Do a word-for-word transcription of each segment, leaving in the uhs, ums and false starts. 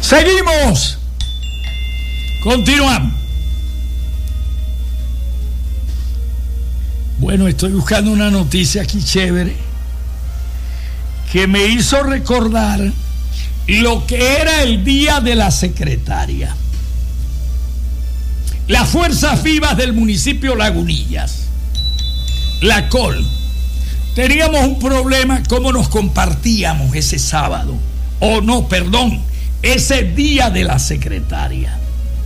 Seguimos. Continuamos. Bueno, estoy buscando una noticia aquí chévere que me hizo recordar lo que era el Día de la Secretaria. Las fuerzas vivas del municipio Lagunillas, la Col, teníamos un problema cómo nos compartíamos ese sábado, o no, perdón, ese Día de la Secretaria,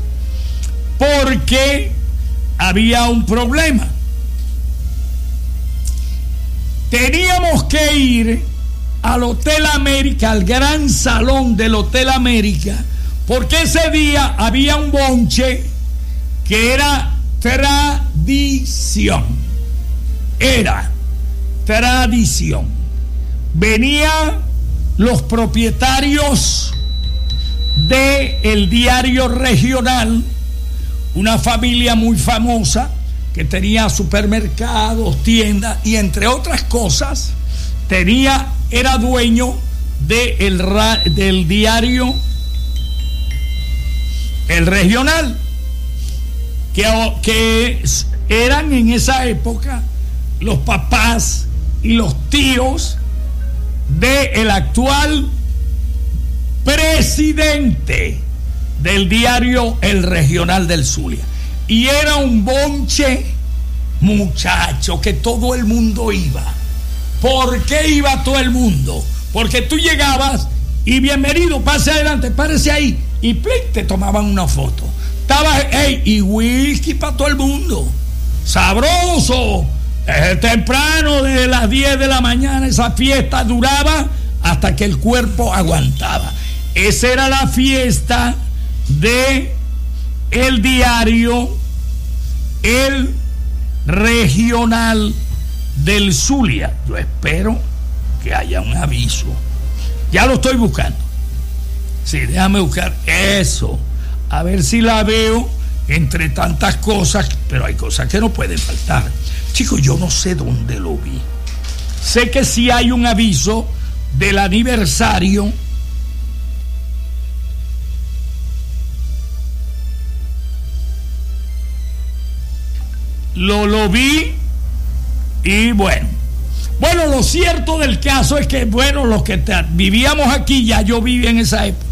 porque había un problema. Teníamos que ir al Hotel América, al gran salón del Hotel América, porque ese día había un bonche que era tradición. Era tradición. Venían los propietarios del diario regional, una familia muy famosa que tenía supermercados, tiendas y entre otras cosas tenía, era dueño de el, del diario El Regional, que, que eran en esa época los papás y los tíos del actual presidente del diario El Regional del Zulia. Y era un bonche, muchacho, que todo el mundo iba. ¿Por qué iba todo el mundo? Porque tú llegabas y bienvenido, pase adelante, párese ahí. Y ¡plic! Te tomaban una foto. Estaba, hey, y whisky para todo el mundo. Sabroso. Desde temprano, desde las diez de la mañana, esa fiesta duraba hasta que el cuerpo aguantaba. Esa era la fiesta de el diario El Regional del Zulia. Yo espero que haya un aviso. Ya lo estoy buscando. Sí, déjame buscar eso. A ver si la veo entre tantas cosas, pero hay cosas que no pueden faltar. Chicos, yo no sé dónde lo vi. Sé que sí hay un aviso del aniversario Lo, lo vi y bueno. Bueno, lo cierto del caso es que, bueno, los que te, vivíamos aquí, ya yo vivía en esa época.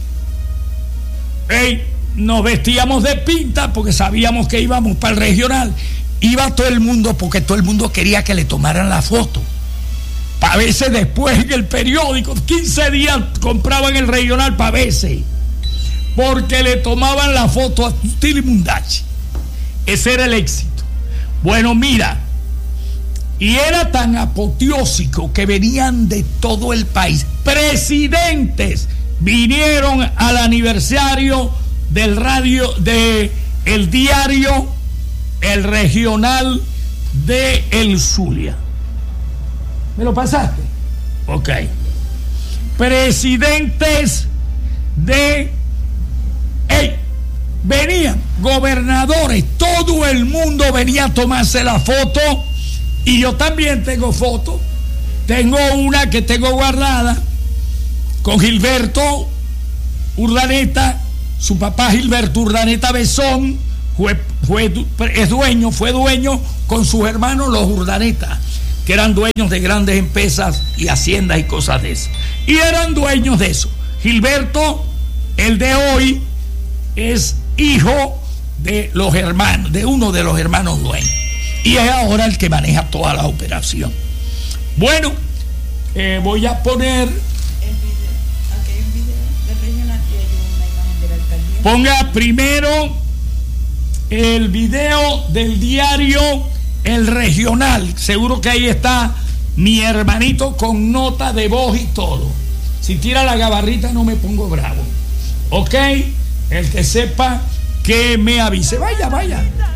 Hey, nos vestíamos de pinta porque sabíamos que íbamos para el regional. Iba todo el mundo porque todo el mundo quería que le tomaran la foto. A veces después en el periódico, quince días compraban el regional para veces, porque le tomaban la foto a Tili Mundachi. Ese era el éxito. Bueno, mira, y era tan apoteósico que venían de todo el país. Presidentes vinieron al aniversario del radio, de el diario El Regional de El Zulia. ¿Me lo pasaste? Ok. Presidentes de... ¡Ey! Venían gobernadores, todo el mundo venía a tomarse la foto. Y yo también tengo fotos. Tengo una que tengo guardada con Gilberto Urdaneta, su papá Gilberto Urdaneta Besón, fue, fue, es dueño, fue dueño con sus hermanos los Urdaneta, que eran dueños de grandes empresas y haciendas y cosas de eso. Y eran dueños de eso. Gilberto, el de hoy, es hijo de los hermanos, de uno de los hermanos dueños. Y es ahora el que maneja toda la operación. Bueno, eh, voy a poner... El video. Aquí hay un video del regional y hay una imagen de la alcaldía. Ponga primero el video del diario El Regional. Seguro que ahí está mi hermanito con nota de voz y todo. Si tira la gabarrita no me pongo bravo. ¿Ok? El que sepa que me avise. Vaya, vaya.